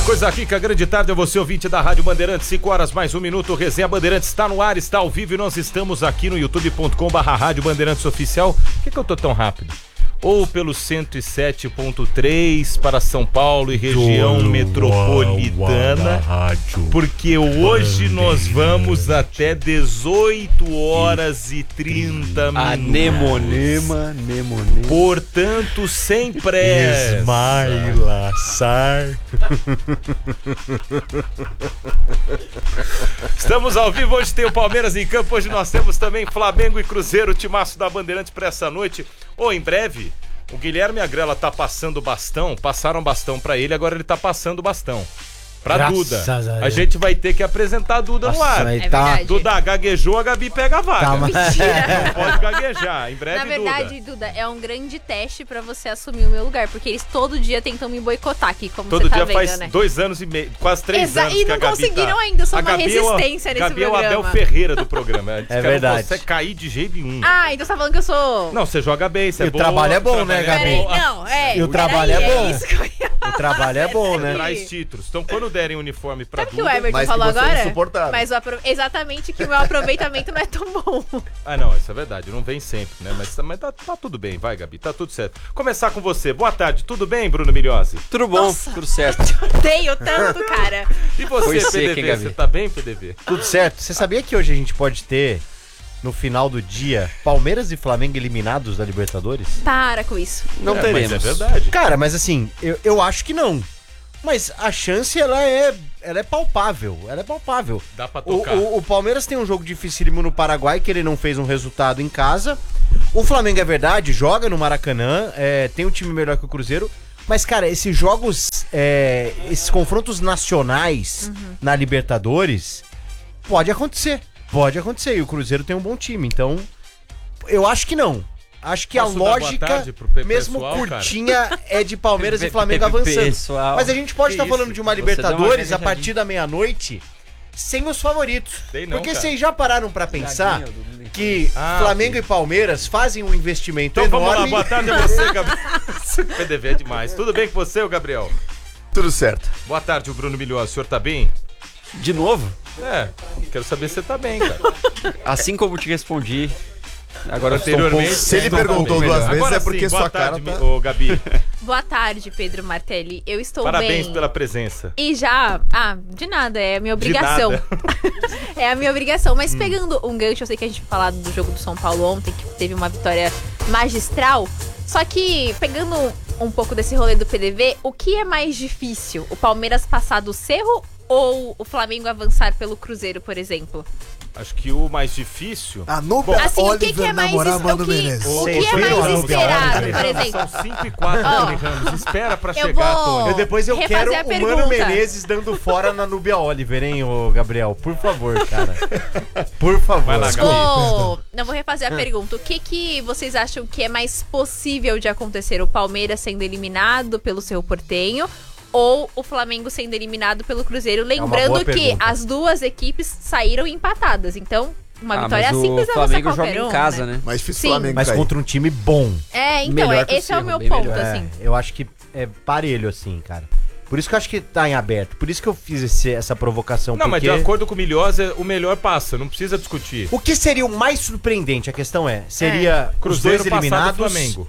Coisa rica, grande tarde a você, ouvinte da Rádio Bandeirantes, 5 horas mais 1 minuto, Resenha Bandeirantes está no ar, está ao vivo e nós estamos aqui no youtube.com/Rádio Bandeirantes Oficial. Por que eu tô tão rápido? Ou pelo 107.3 para São Paulo e região metropolitana, porque hoje nós vamos até 18 horas e 30 minutos. Anemonema. Portanto, sem pressa. Esmaila, Sar. Estamos ao vivo, hoje tem o Palmeiras em campo, hoje nós temos também Flamengo e Cruzeiro, o timaço da Bandeirantes para essa noite. Em breve, o Guilherme Agrela tá passando bastão, passaram bastão pra ele, agora ele tá passando bastão pra Duda. A gente vai ter que apresentar a Duda no ar. Verdade. Duda, gaguejou, a Gabi pega a vaga. Mentira. Não pode gaguejar, em breve, Na verdade, Duda, é um grande teste pra você assumir o meu lugar, porque eles todo dia tentam me boicotar aqui, como Todo você tá dia vendo, faz né? 2 anos e meio, quase 3 anos E que a não Gabi conseguiram tá... ainda, eu sou a uma Gabi resistência nesse Gabi programa. é o Abel Ferreira do programa. É verdade. Você cair de jeito nenhum. Ah, então você tá falando que eu sou... Não, você joga bem, você E é o boa. trabalho é bom, né, Gabi? Peraí, não, E o trabalho é bom. isso que eu ia O trabalho é bom, né? Traz títulos. Então, quando derem uniforme pra Sabe o que o Duda... Everton mas que falou você é agora? insuportável. Mas exatamente que o meu aproveitamento não é tão bom. Ah, não, isso é verdade, não vem sempre, né? Mas tá tudo bem, vai, Gabi, tá tudo certo. Começar com você. Boa tarde, tudo bem, Bruno Milhozzi? Tudo bom, Nossa. tudo certo. Odeio tanto, cara. E você, Foi seca, PDV, hein, Gabi? você tá bem, PDV? Tudo certo. Você sabia que hoje a gente pode ter, no final do dia, Palmeiras e Flamengo eliminados da Libertadores? Para com isso. Não teremos. Mas é verdade. Cara, mas assim, eu acho que não. Mas a chance, ela é palpável. Ela é palpável. Dá pra tocar. O Palmeiras tem um jogo dificílimo no Paraguai, que ele não fez um resultado em casa. O Flamengo, é verdade, joga no Maracanã, tem um time melhor que o Cruzeiro. Mas, cara, esses jogos, esses confrontos nacionais na Libertadores, pode acontecer. Pode acontecer. E o Cruzeiro tem um bom time, então eu acho que não. Acho que Posso a dar boa lógica, tarde pro mesmo pessoal, curtinha, é de Palmeiras e Flamengo avançando. Pessoal. Mas a gente pode estar falando de uma Você deu uma Libertadores a gaguejadinha. partir da meia-noite sem os favoritos. Sei não, Porque cara. vocês já pararam pra pensar Gaguinho do- que Ah, Flamengo e Palmeiras fazem um investimento Então vamos lá, enorme. boa tarde a você, Gabriel. PDV é demais. Tudo bem com você, ô Gabriel? Tudo certo. Boa tarde, o Bruno Milhozzi. O senhor tá bem? De novo? Quero saber se você tá bem, cara. Assim como te respondi, agora eu estou um Anteriormente, pouco... Se ele estou um perguntou pouco duas melhor. vezes, Agora é porque sim, sua boa cara tarde, tá- ô Gabi. Boa tarde, Pedro Martelli. Eu estou Parabéns bem. pela presença. E já... de nada, é a minha De obrigação. nada. É a minha obrigação. Mas pegando um gancho, eu sei que a gente falou do jogo do São Paulo ontem, que teve uma vitória magistral. Só que, pegando um pouco desse rolê do PDV, o que é mais difícil? O Palmeiras passar do Cerro ou o Flamengo avançar pelo Cruzeiro, por exemplo? Acho que o mais difícil... A Nubia Assim, o que Oliver é mais, namorar o Mano que, Menezes. o Vocês que é viram a mais Nubia esperado, Oliver? por exemplo? São 5-4, Tony Ramos. Espera pra Eu chegar, vou- Tony. Depois eu Refazer quero a o Mano pergunta. Menezes dando fora na Nubia Oliver, hein, ô Gabriel? Por favor, cara. Por favor. Vai lá, Gabi. Não vou refazer a pergunta. O que vocês acham que é mais possível de acontecer? O Palmeiras sendo eliminado pelo Cerro Porteño ou o Flamengo sendo eliminado pelo Cruzeiro? uma Lembrando boa que pergunta. as duas equipes saíram empatadas. Então, uma vitória mas simples o é Flamengo você joga qualquer em casa, né? Mais difícil Sim. o Flamengo Mas cair. contra um time bom. É, então, Melhor que o esse é o Cerro, meu bem ponto, melhor. assim. Eu acho que é parelho, assim, cara. Por isso que eu acho que tá em aberto. Por isso que eu fiz essa provocação. Não, mas de porque acordo com o Milhozzi, o melhor passa, não precisa discutir. o que seria o mais surpreendente, a questão seria os Cruzeiro dois passado eliminados, do Flamengo.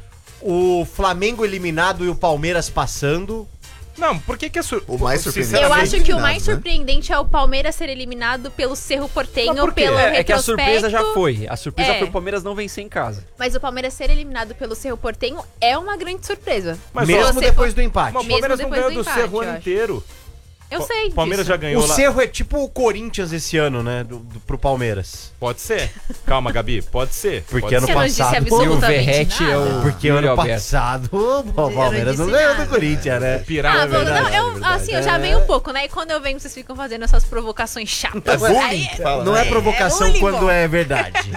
o Flamengo eliminado e o Palmeiras passando. Não, por que é O mais surpreendente. Eu sinceramente, acho que o mais eliminado, né? surpreendente é o Palmeiras ser eliminado pelo Cerro Porteño, Mas por quê? pelo É que a retrospecto. surpresa já foi. A surpresa É. foi o Palmeiras não vencer em casa. Mas o Palmeiras ser eliminado pelo Cerro Porteño é uma grande surpresa. Mas mesmo se você depois for- do empate. Mas o Mesmo Palmeiras não depois ganhou do do empate, Cerro o eu ano acho. inteiro. Eu sei O Palmeiras disso. já ganhou O lá. Cerro é tipo o Corinthians esse ano, né? Pro Palmeiras. Pode ser. Calma, Gabi, pode ser. Porque Pode ano ser. Você não disse passado- absolutamente E o Verratti nada. é o- Porque Yuri ano Alberto. passado o Palmeiras não disse ganhou nada. do Corinthians, né? Pirar é Ah, vou- verdade. não, assim, eu já venho um pouco, né? E quando eu venho, vocês ficam fazendo essas provocações chatas. Aí- Fala, Não né? é provocação bullying, quando pô. é verdade.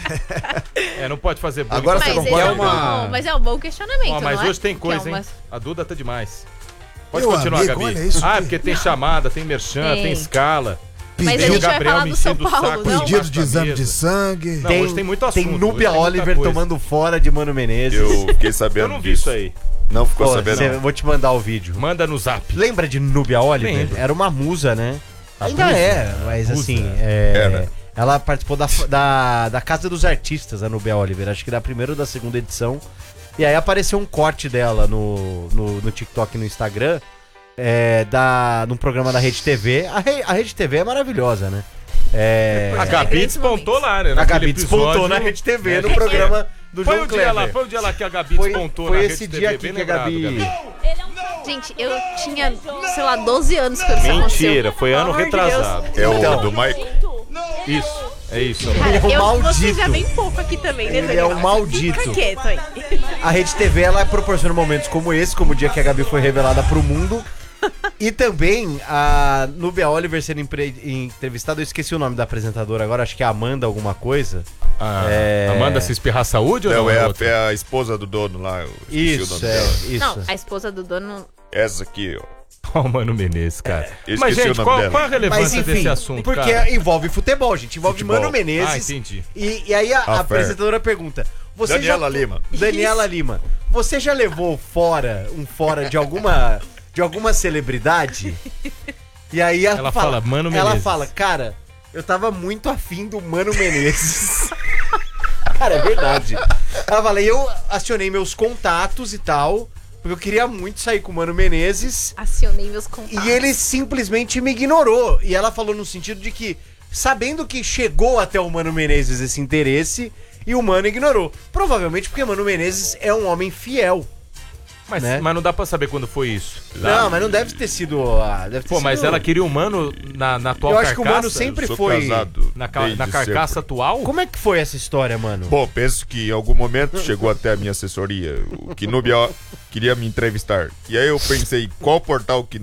Não pode fazer bullying. Agora mas, você esse concorda? mas é um bom questionamento, Ó, mas não é? hoje tem coisa, Que é uma- hein? A Duda tá demais. Pode Meu continuar, amigo, Gabi. olha isso aqui. Porque tem chamada, tem merchan, tem escala. Mas a Tem o gente vai Gabriel falar me do São enchendo o Paulo, saco, não? Pedido de Embaixo da exame de mesa. sangue. Não, hoje tem muito assunto. Tem hoje Nubia tem muita Oliver coisa. tomando fora de Mano Menezes. Eu fiquei sabendo Eu não vi disso. isso aí. Não ficou Pô, sabendo. vou te mandar o vídeo. Manda no zap. Lembra de Núbia Oliver? Lembro. Era uma musa, né? Ainda musa? é, mas Musa. assim, Era. ela participou da Casa dos Artistas, a Núbia Oliver, acho que da primeira ou da segunda edição. E aí apareceu um corte dela no TikTok e no Instagram, num programa da Rede TV. A Rede TV é maravilhosa, né? A Gabi grandes despontou momentos. lá, né? A naquele Gabi despontou episódio, na Rede TV, né, no que programa do Foi João o dia lá, Kleber. foi o dia lá que a Gabi Foi- despontou foi na esse Rede dia TV, aqui bem que a lembrado, Gabi- Gente, eu tinha, sei lá, 12 anos quando isso Mentira, aconteceu. foi ano Pelo amor de retrasado. É o Então. do Mike. Isso, é isso. Cara, Ele é um você maldito. já vem pouco aqui também, né, Ele Daniel? é um maldito. Fica quieto aí. A Rede TV, ela proporciona momentos como esse, como o dia que a Gabi foi revelada pro mundo. E também a Núbia Oliver sendo entrevistada, eu esqueci o nome da apresentadora agora, acho que é Amanda alguma coisa. Amanda se espirrar saúde ou Não, não? é outra? a esposa do dono lá. Eu esqueci o Isso, nome dela. isso. Não, a esposa do dono... Essa aqui, ó. Ó, o Mano Menezes, cara. Eu Mas, esqueci gente, o nome dela. qual a Mas relevância enfim, desse assunto, porque cara? envolve futebol, gente. Envolve Futebol. Mano Menezes. Ah, entendi. E aí a A apresentadora pergunta: você Daniela Lima. Daniela Lima, você já levou fora de alguma celebridade? E aí Ela fala, Mano Ela Menezes. fala, cara, eu tava muito afim do Mano Menezes. Cara, é verdade. Ela fala, eu acionei meus contatos e tal, porque eu queria muito sair com o Mano Menezes. Acionei meus contatos. E ele simplesmente me ignorou. E ela falou no sentido de que, sabendo que chegou até o Mano Menezes esse interesse, e o Mano ignorou. Provavelmente porque Mano Menezes é um homem fiel. Mas, né? mas não dá pra saber quando foi isso. Não, mas não deve ter sido. Deve ter Pô, mas sido- ela queria o Mano na atual Eu carcaça? acho que o Mano sempre Eu sou foi. casado Na desde carcaça sempre. atual? Como é que foi essa história, mano? Bom, penso que em algum momento chegou até a minha assessoria o que Núbia queria me entrevistar. E aí eu pensei, qual portal que